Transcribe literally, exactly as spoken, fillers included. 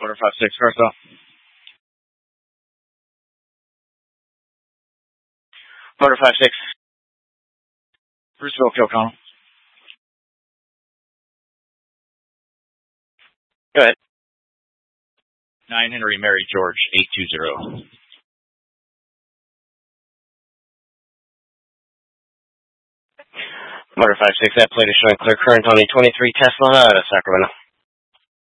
Motor five six, Carthel. Motor five six. Bruceville, kill Connell. Go ahead. nine Henry Mary George, eight two zero. Motor five six, that plate is showing clear current on the twenty-three Tesla out of Sacramento.